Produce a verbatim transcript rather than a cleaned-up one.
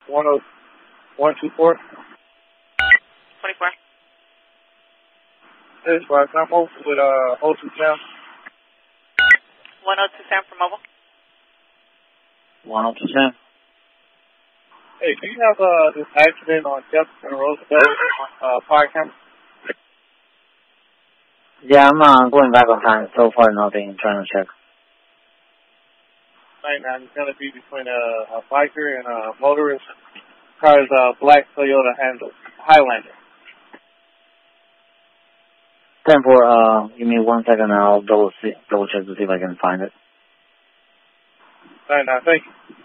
one oh one two four. twenty-four. This is for example with uh O two Sam. one oh two Sam for mobile. one oh two Sam. Hey, do you have uh this accident on Jefferson Roosevelt uh fire camera? Yeah, I'm uh, going back on time. So far, nothing. Trying to check. Right now, it's gonna be between a, a biker and a motorist. Car is a black Toyota handle Highlander. ten four, uh, give me one second. I'll double see, double check to see if I can find it. Right now, thank you.